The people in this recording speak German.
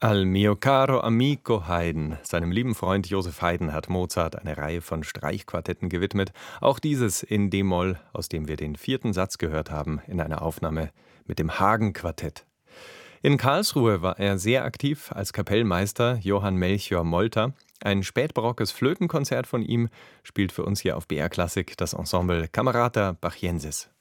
Al mio caro amico Haydn, seinem lieben Freund Joseph Haydn, hat Mozart eine Reihe von Streichquartetten gewidmet. Auch dieses in d-Moll, aus dem wir den 4. Satz gehört haben, in einer Aufnahme mit dem Hagen-Quartett. In Karlsruhe war er sehr aktiv als Kapellmeister Johann Melchior Molter. Ein spätbarockes Flötenkonzert von ihm spielt für uns hier auf BR Klassik das Ensemble Camerata Bachiensis.